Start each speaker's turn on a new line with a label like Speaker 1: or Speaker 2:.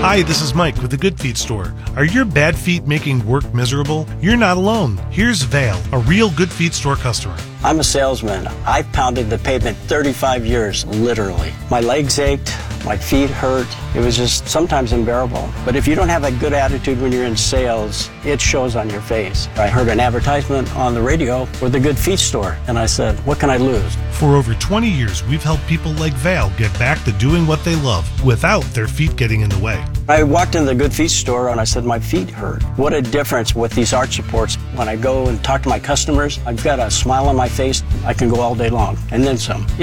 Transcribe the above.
Speaker 1: Hi, this is Mike with the Good Feet Store. Are your bad feet making work miserable? You're not alone. Here's Vale, a real Good Feet Store customer.
Speaker 2: I'm a salesman. I've pounded the pavement 35 years, literally. My legs ached, my feet hurt. It was just sometimes unbearable. But if you don't have a good attitude when you're in sales, it shows on your face. I heard an advertisement on the radio for the Good Feet Store, and I said, what can I lose?
Speaker 1: For over 20 years, we've helped people like Vale get back to doing what they love without their feet getting in the way.
Speaker 2: I walked in the Good Feet Store and I said, my feet hurt. What a difference with these arch supports. When I go and talk to my customers, I've got a smile on my face. I can go all day long, and then some.